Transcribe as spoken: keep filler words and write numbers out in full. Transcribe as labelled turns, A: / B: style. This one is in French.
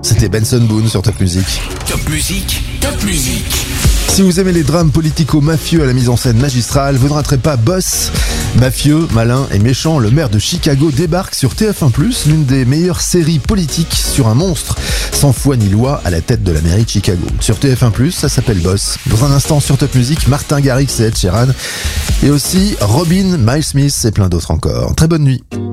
A: C'était Benson Boone sur Top Music.
B: Top Music, Top Music.
A: Si vous aimez les drames politico-mafieux à la mise en scène magistrale, vous ne raterez pas Boss. Mafieux, malin et méchant, le maire de Chicago débarque sur T F un plus, l'une des meilleures séries politiques sur un monstre, sans foi ni loi, à la tête de la mairie de Chicago. Sur T F un plus, ça s'appelle Boss. Dans un instant sur Top Music, Martin Garrix et Ed Sheeran. Et aussi Robin, Miles Smith et plein d'autres encore. Très bonne nuit.